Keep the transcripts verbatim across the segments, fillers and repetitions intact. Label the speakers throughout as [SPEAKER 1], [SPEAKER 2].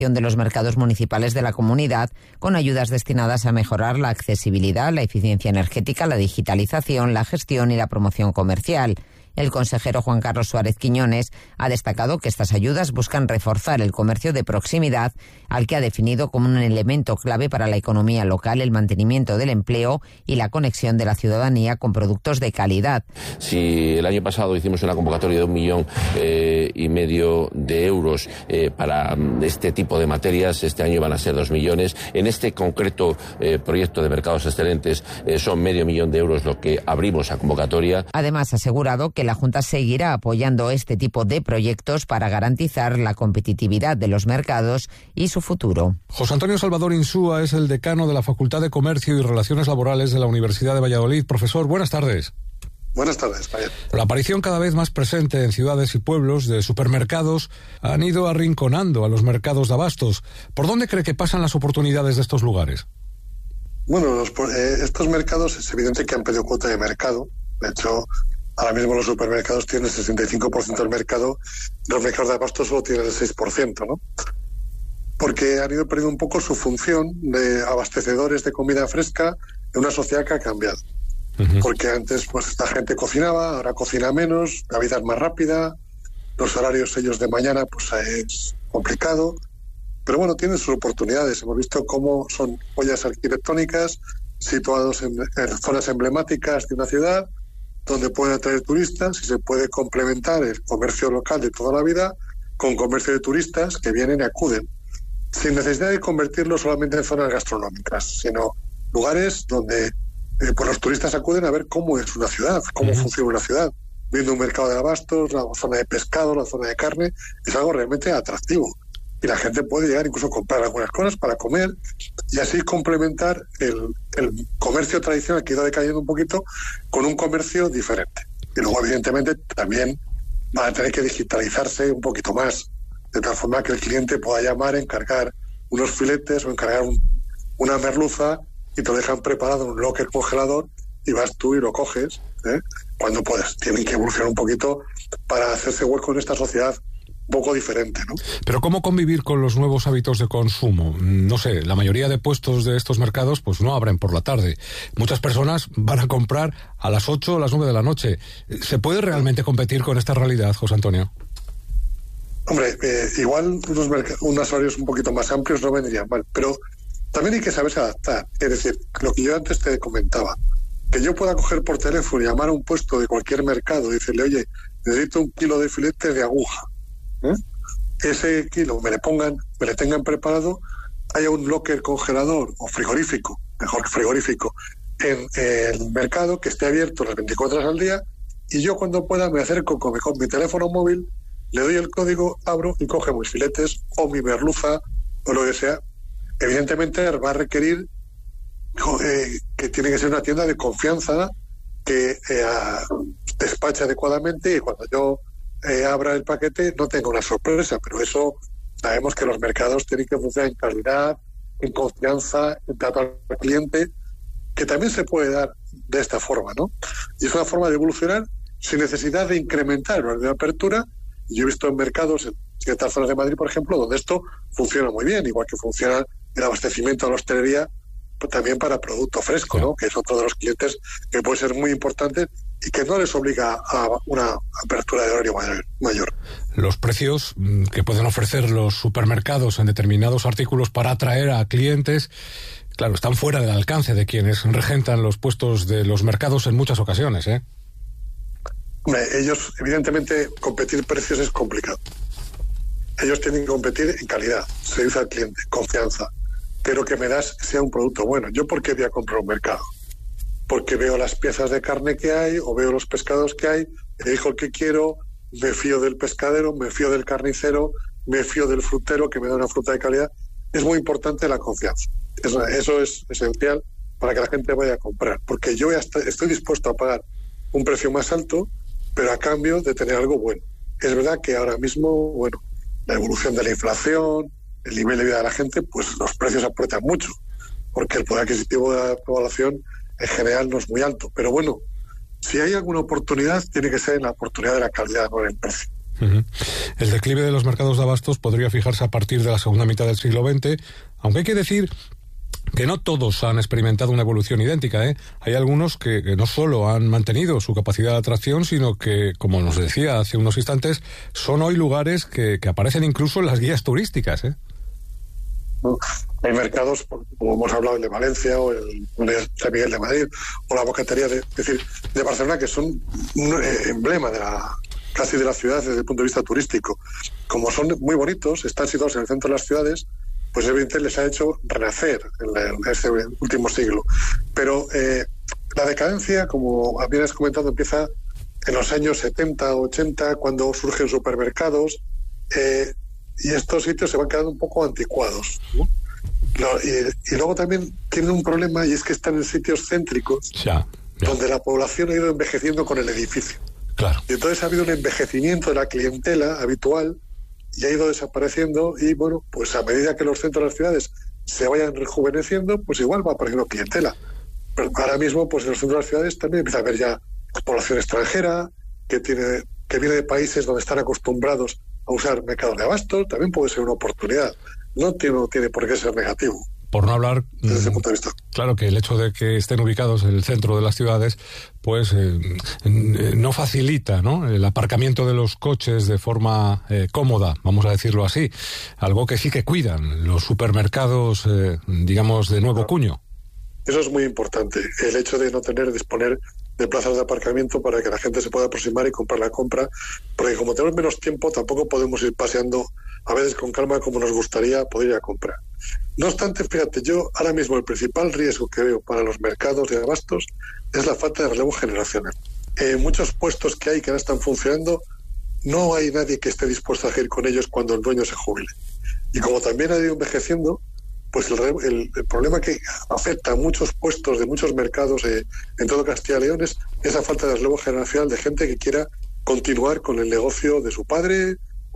[SPEAKER 1] de los mercados municipales de la comunidad, con ayudas destinadas a mejorar la accesibilidad, la eficiencia energética, la digitalización, la gestión y la promoción comercial. El consejero Juan Carlos Suárez Quiñones ha destacado que estas ayudas buscan reforzar el comercio de proximidad, al que ha definido como un elemento clave para la economía local, el mantenimiento del empleo y la conexión de la ciudadanía con productos de calidad.
[SPEAKER 2] Si el año pasado hicimos una convocatoria de un millón eh, y medio de euros eh, para este tipo de materias, este año van a ser dos millones. En este concreto eh, proyecto de mercados excelentes eh, son medio millón de euros lo que abrimos a convocatoria.
[SPEAKER 1] Además, ha asegurado que la Junta seguirá apoyando este tipo de proyectos para garantizar la competitividad de los mercados y su futuro.
[SPEAKER 3] José Antonio Salvador Insúa es el decano de la Facultad de Comercio y Relaciones Laborales de la Universidad de Valladolid. Profesor, buenas tardes.
[SPEAKER 4] Buenas tardes, España.
[SPEAKER 3] La aparición cada vez más presente en ciudades y pueblos de supermercados han ido arrinconando a los mercados de abastos. ¿Por dónde cree que pasan las oportunidades de estos lugares?
[SPEAKER 4] Bueno, los, eh, estos mercados es evidente que han pedido cuota de mercado. De hecho, ahora mismo los supermercados tienen el sesenta y cinco por ciento del mercado, los mercados de abastos solo tienen el seis por ciento, ¿no? Porque han ido perdiendo un poco su función de abastecedores de comida fresca en una sociedad que ha cambiado. Uh-huh. Porque antes pues esta gente cocinaba, ahora cocina menos, la vida es más rápida, los horarios ellos de mañana pues es complicado, pero bueno, tienen sus oportunidades. Hemos visto cómo son joyas arquitectónicas situados en, en zonas emblemáticas de una ciudad, donde pueden atraer turistas y se puede complementar el comercio local de toda la vida con comercio de turistas que vienen y acuden, sin necesidad de convertirlo solamente en zonas gastronómicas, sino lugares donde eh, pues los turistas acuden a ver cómo es una ciudad, cómo uh-huh. funciona una ciudad, viendo un mercado de abastos, la zona de pescado, la zona de carne, es algo realmente atractivo. Y la gente puede llegar incluso a comprar algunas cosas para comer y así complementar el, el comercio tradicional que ha ido decayendo un poquito con un comercio diferente. Y luego, evidentemente, también van a tener que digitalizarse un poquito más, de tal forma que el cliente pueda llamar, encargar unos filetes o encargar un, una merluza y te lo dejan preparado en un locker congelador y vas tú y lo coges, ¿eh? Cuando puedes. Tienen que evolucionar un poquito para hacerse hueco en esta sociedad un poco diferente, ¿no?
[SPEAKER 3] Pero ¿cómo convivir con los nuevos hábitos de consumo? No sé, la mayoría de puestos de estos mercados pues no abren por la tarde. Muchas personas van a comprar a las ocho o las nueve de la noche. ¿Se puede realmente competir con esta realidad, José Antonio?
[SPEAKER 4] Hombre, eh, igual unos, unos horarios un poquito más amplios no vendrían mal, pero también hay que saberse adaptar. Es decir, lo que yo antes te comentaba, que yo pueda coger por teléfono y llamar a un puesto de cualquier mercado y decirle, oye, necesito un kilo de filete de aguja. ¿Eh? Ese kilo me le pongan, me le tengan preparado, haya un locker congelador o frigorífico, mejor que frigorífico, en el mercado que esté abierto las veinticuatro horas al día y yo cuando pueda me acerco con mi, con mi teléfono móvil, le doy el código, abro y coge mis filetes o mi merluza o lo que sea. Evidentemente va a requerir eh, que tiene que ser una tienda de confianza que eh, despache adecuadamente y cuando yo Eh, abra el paquete, no tengo una sorpresa, pero eso sabemos que los mercados tienen que funcionar en calidad, en confianza, en trato al cliente, que también se puede dar de esta forma, ¿no? Y es una forma de evolucionar sin necesidad de incrementar el horario de apertura. Yo he visto en mercados en ciertas zonas de Madrid, por ejemplo, donde esto funciona muy bien, igual que funciona el abastecimiento de la hostelería, pues también para producto fresco, ¿no? Que es otro de los clientes que puede ser muy importante y que no les obliga a una apertura de horario mayor.
[SPEAKER 3] Los precios que pueden ofrecer los supermercados en determinados artículos para atraer a clientes, claro, están fuera del alcance de quienes regentan los puestos de los mercados en muchas ocasiones, ¿eh?
[SPEAKER 4] Hombre, ellos, evidentemente, competir precios es complicado. Ellos tienen que competir en calidad, servicio al cliente, confianza, pero que me das sea un producto bueno. ¿Yo por qué voy a comprar un mercado? Porque veo las piezas de carne que hay o veo los pescados que hay, elijo el que quiero, me fío del pescadero, me fío del carnicero, me fío del frutero que me da una fruta de calidad. Es muy importante la confianza. Eso, eso es esencial para que la gente vaya a comprar, porque yo estoy dispuesto a pagar un precio más alto, pero a cambio de tener algo bueno. Es verdad que ahora mismo, bueno, la evolución de la inflación, el nivel de vida de la gente, pues los precios apretan mucho, porque el poder adquisitivo de la población en general no es muy alto, pero bueno, si hay alguna oportunidad, tiene que ser en la oportunidad de la calidad, no en el precio.
[SPEAKER 3] Uh-huh. El declive de los mercados de abastos podría fijarse a partir de la segunda mitad del siglo veinte, aunque hay que decir que no todos han experimentado una evolución idéntica, ¿eh? Hay algunos que, que no solo han mantenido su capacidad de atracción, sino que, como nos decía hace unos instantes, son hoy lugares que, que aparecen incluso en las guías turísticas, ¿eh?
[SPEAKER 4] ¿No? Hay mercados, como hemos hablado, el de Valencia o el de San Miguel de Madrid o la bocatería de, es decir, de Barcelona, que son un emblema de la casi de la ciudad desde el punto de vista turístico. Como son muy bonitos, están situados en el centro de las ciudades, pues evidentemente les ha hecho renacer en este último siglo. Pero eh, la decadencia, como bien has comentado, empieza en los años setenta, ochenta, cuando surgen supermercados, eh, y estos sitios se van quedando un poco anticuados, ¿no? Y, y luego también tienen un problema, y es que están en sitios céntricos, ya, ya. donde la población ha ido envejeciendo con el edificio. Claro. Y entonces ha habido un envejecimiento de la clientela habitual y ha ido desapareciendo, y bueno, pues a medida que los centros de las ciudades se vayan rejuveneciendo, pues igual va apareciendo clientela. Pero ahora mismo, pues en los centros de las ciudades también empieza a haber ya población extranjera que tiene que viene de países donde están acostumbrados a usar mercados de abasto. También puede ser una oportunidad. No tiene, no tiene por qué ser negativo.
[SPEAKER 3] Por no hablar,
[SPEAKER 4] desde ese punto de vista.
[SPEAKER 3] Claro que el hecho de que estén ubicados en el centro de las ciudades, pues eh, no facilita, ¿no?, el aparcamiento de los coches de forma eh, cómoda, vamos a decirlo así. Algo que sí que cuidan los supermercados, eh, digamos, de nuevo cuño.
[SPEAKER 4] Eso es muy importante, el hecho de no tener, disponer de plazas de aparcamiento para que la gente se pueda aproximar y comprar la compra, porque como tenemos menos tiempo, tampoco podemos ir paseando a veces con calma como nos gustaría poder ir a comprar. No obstante, fíjate, yo ahora mismo el principal riesgo que veo para los mercados de abastos es la falta de relevo generacional. En muchos puestos que hay que no están funcionando, no hay nadie que esté dispuesto a ir con ellos cuando el dueño se jubile. Y como también ha ido envejeciendo, pues el, el, el problema que afecta a muchos puestos de muchos mercados eh, en todo Castilla y León es esa falta de relevo generacional de gente que quiera continuar con el negocio de su padre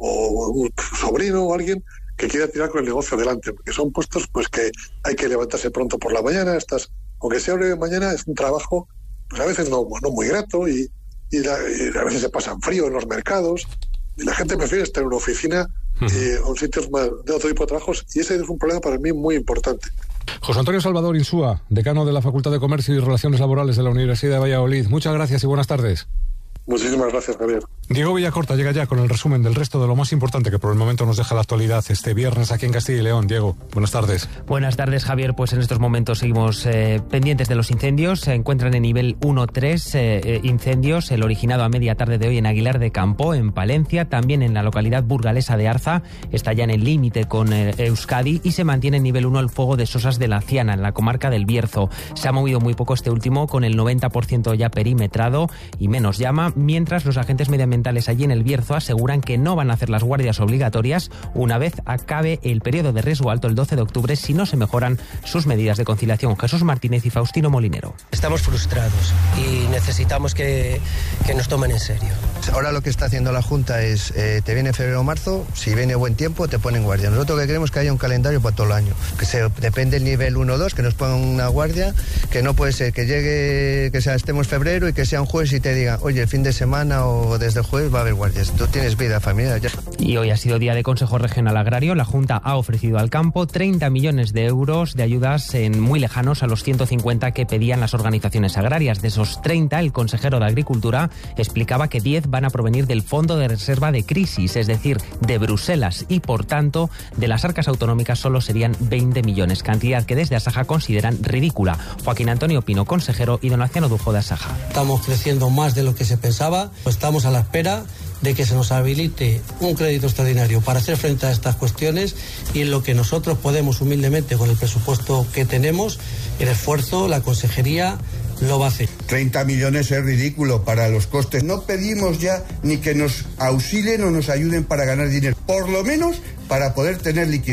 [SPEAKER 4] o un sobrino o alguien que quiera tirar con el negocio adelante, porque son puestos pues que hay que levantarse pronto por la mañana, estás, aunque sea breve mañana, es un trabajo pues a veces no, no muy grato y, y, la, y a veces se pasan frío en los mercados y la gente prefiere estar en una oficina eh, o en sitios más de otro tipo de trabajos, y ese es un problema para mí muy importante.
[SPEAKER 3] José Antonio Salvador Insúa, decano de la Facultad de Comercio y Relaciones Laborales de la Universidad de Valladolid. Muchas gracias y buenas tardes.
[SPEAKER 4] Muchísimas gracias, Javier.
[SPEAKER 3] Diego Villacorta llega ya con el resumen del resto de lo más importante que por el momento nos deja la actualidad este viernes aquí en Castilla y León. Diego, buenas tardes.
[SPEAKER 5] Buenas tardes, Javier. Pues en estos momentos seguimos eh, pendientes de los incendios. Se encuentran en nivel uno tres eh, incendios. El originado a media tarde de hoy en Aguilar de Campo, en Palencia. También en la localidad burgalesa de Arza. Está ya en el límite con eh, Euskadi. Y se mantiene en nivel uno el fuego de Sosas de la Ciana, en la comarca del Bierzo. Se ha movido muy poco este último, con el noventa por ciento ya perimetrado y menos llama, mientras los agentes medioambientales allí en el Bierzo aseguran que no van a hacer las guardias obligatorias una vez acabe el periodo de riesgo alto el doce de octubre si no se mejoran sus medidas de conciliación. Jesús Martínez y Faustino Molinero.
[SPEAKER 6] Estamos frustrados y necesitamos que, que nos tomen en serio.
[SPEAKER 7] Ahora lo que está haciendo la Junta es, eh, te viene febrero o marzo, si viene buen tiempo te ponen guardia. Nosotros lo que queremos es que haya un calendario para todo el año, que se depende del nivel uno o dos, que nos pongan una guardia, que no puede ser que llegue, que sea, estemos febrero y que sea un jueves y te diga, oye, el fin de semana o desde el jueves va a haber guardias. Tú tienes vida familiar ya.
[SPEAKER 5] Y hoy ha sido día de Consejo Regional Agrario. La Junta ha ofrecido al campo treinta millones de euros de ayudas en muy lejanos a los ciento cincuenta que pedían las organizaciones agrarias. De esos treinta, el consejero de Agricultura explicaba que diez van a provenir del Fondo de Reserva de Crisis, es decir, de Bruselas, y por tanto de las arcas autonómicas solo serían veinte millones, cantidad que desde Asaja consideran ridícula. Joaquín Antonio Pino, consejero, y Donaciano Dujo de Asaja.
[SPEAKER 8] Estamos creciendo más de lo que se pensaba. Estamos a la espera de que se nos habilite un crédito extraordinario para hacer frente a estas cuestiones, y en lo que nosotros podemos humildemente con el presupuesto que tenemos, el esfuerzo, la consejería lo va a hacer.
[SPEAKER 9] treinta millones es ridículo para los costes. No pedimos ya ni que nos auxilien o nos ayuden para ganar dinero, por lo menos para poder tener liquidez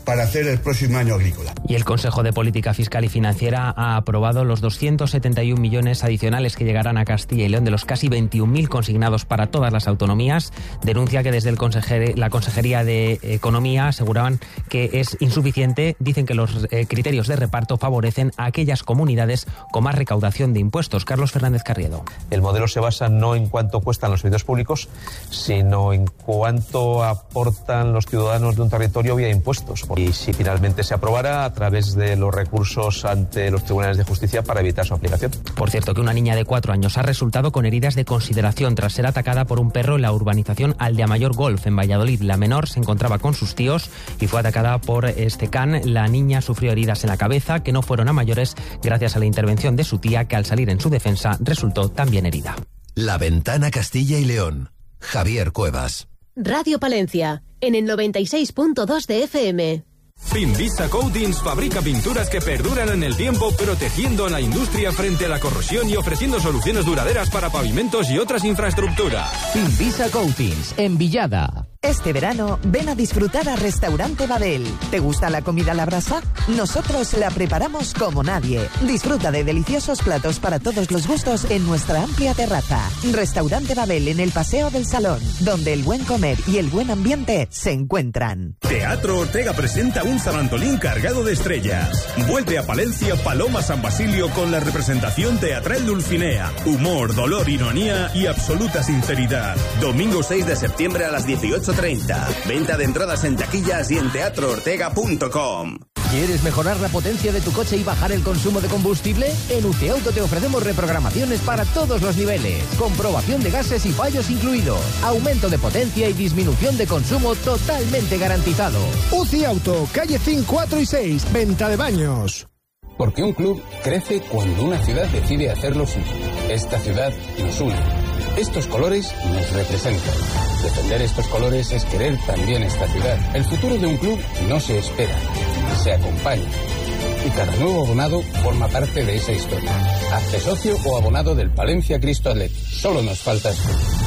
[SPEAKER 9] para hacer el próximo año agrícola.
[SPEAKER 5] Y el Consejo de Política Fiscal y Financiera ha aprobado los doscientos setenta y un millones adicionales que llegarán a Castilla y León de los casi veintiún mil consignados para todas las autonomías. Denuncia que desde el consejer, la Consejería de Economía aseguraban que es insuficiente. Dicen que los eh, criterios de reparto favorecen a aquellas comunidades con más recaudación de impuestos. Carlos Fernández Carriedo.
[SPEAKER 10] El modelo se basa no en cuánto cuestan los servicios públicos, sino en cuánto aportan los ciudadanos de un territorio vía impuestos. Y si finalmente se aprobara, a través de los recursos ante los tribunales de justicia para evitar su aplicación.
[SPEAKER 5] Por cierto, que una niña de cuatro años ha resultado con heridas de consideración tras ser atacada por un perro en la urbanización Aldeamayor Golf, en Valladolid. La menor se encontraba con sus tíos y fue atacada por este can. La niña sufrió heridas en la cabeza que no fueron a mayores gracias a la intervención de su tía, que al salir en su defensa resultó también herida.
[SPEAKER 11] La Ventana Castilla y León. Javier Cuevas.
[SPEAKER 12] Radio Palencia, en el noventa y seis punto dos de F M.
[SPEAKER 13] Finvisa Coatings fabrica pinturas que perduran en el tiempo, protegiendo a la industria frente a la corrosión y ofreciendo soluciones duraderas para pavimentos y otras infraestructuras.
[SPEAKER 14] Finvisa Coatings, en Villada.
[SPEAKER 15] Este verano, ven a disfrutar a Restaurante Babel. ¿Te gusta la comida a la brasa? Nosotros la preparamos como nadie. Disfruta de deliciosos platos para todos los gustos en nuestra amplia terraza. Restaurante Babel, en el Paseo del Salón, donde el buen comer y el buen ambiente se encuentran.
[SPEAKER 16] Teatro Ortega presenta un San Antolín cargado de estrellas. Vuelve a Palencia Paloma San Basilio con la representación teatral Dulcinea. Humor, dolor, ironía y absoluta sinceridad. Domingo seis de septiembre a las dieciocho treinta. Venta de entradas en taquillas y en teatro ortega punto com.
[SPEAKER 14] ¿Quieres mejorar la potencia de tu coche y bajar el consumo de combustible? En U C I Auto te ofrecemos reprogramaciones para todos los niveles. Comprobación de gases y fallos incluidos. Aumento de potencia y disminución de consumo totalmente garantizado.
[SPEAKER 17] U C I Auto, calle cinco, cuatro y seis, venta de baños.
[SPEAKER 18] Porque un club crece cuando una ciudad decide hacerlo suyo. Esta ciudad nos une. Estos colores nos representan. Defender estos colores es querer también esta ciudad. El futuro de un club no se espera, se acompaña. Y cada nuevo abonado forma parte de esa historia. Hazte socio o abonado del Palencia Cristo Athletic. Solo nos falta esto.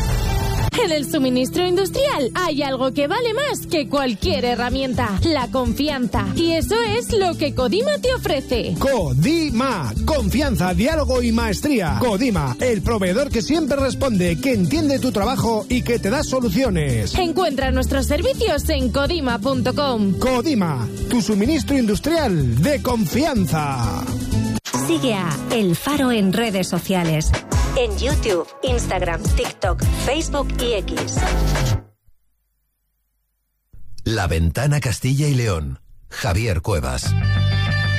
[SPEAKER 19] En el suministro industrial hay algo que vale más que cualquier herramienta: la confianza. Y eso es lo que Codima te ofrece.
[SPEAKER 17] Codima, confianza, diálogo y maestría. Codima, el proveedor que siempre responde, que entiende tu trabajo y que te da soluciones.
[SPEAKER 19] Encuentra nuestros servicios en codima punto com.
[SPEAKER 17] Codima, tu suministro industrial de confianza.
[SPEAKER 20] Sigue a El Faro en redes sociales. En YouTube, Instagram, TikTok, Facebook y X.
[SPEAKER 11] La Ventana Castilla y León. Javier Cuevas.